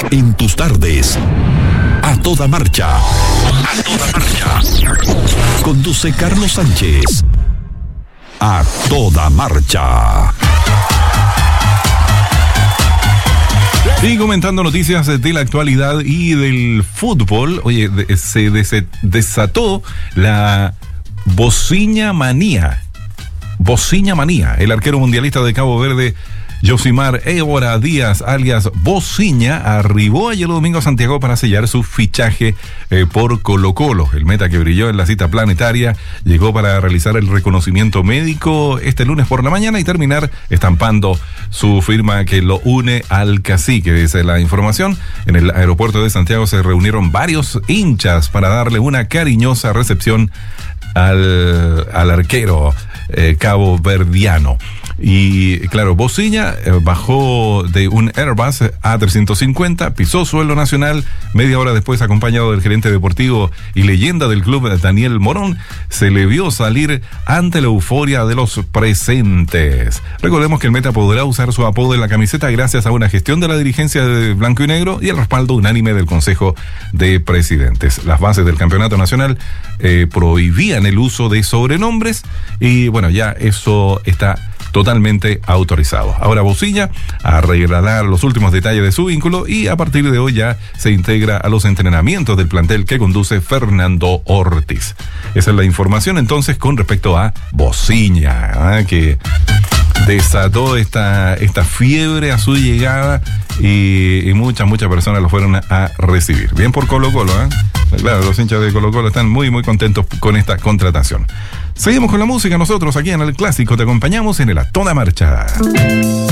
En tus tardes. A toda marcha. A toda marcha. Conduce Carlos Sánchez. A toda marcha. Y comentando noticias de la actualidad y del fútbol, oye, se desató la bociña manía. Bociña manía. El arquero mundialista de Cabo Verde, Yosimar Évora Díaz, alias Bociña, arribó ayer domingo a Santiago para sellar su fichaje por Colo-Colo. El meta que brilló en la cita planetaria llegó para realizar el reconocimiento médico este lunes por la mañana y terminar estampando su firma que lo une al cacique. Dice la información, en el aeropuerto de Santiago se reunieron varios hinchas para darle una cariñosa recepción al arquero caboverdiano. Y claro, Bociña bajó de un Airbus A350, pisó suelo nacional, media hora después, acompañado del gerente deportivo y leyenda del club, Daniel Morón, se le vio salir ante la euforia de los presentes. Recordemos que el meta podrá usar su apodo en la camiseta gracias a una gestión de la dirigencia de Blanco y Negro y el respaldo unánime del Consejo de Presidentes. Las bases del campeonato nacional prohibían el uso de sobrenombres y bueno, ya eso está totalmente autorizado. Ahora Bociña arreglará los últimos detalles de su vínculo y a partir de hoy ya se integra a los entrenamientos del plantel que conduce Fernando Ortiz. Esa es la información entonces con respecto a Bociña, que desató esta fiebre a su llegada y muchas personas lo fueron a recibir. Bien por Colo-Colo, Claro, los hinchas de Colo-Colo están muy contentos con esta contratación. Seguimos con la música nosotros aquí en el Clásico, te acompañamos en el A Toda Marcha.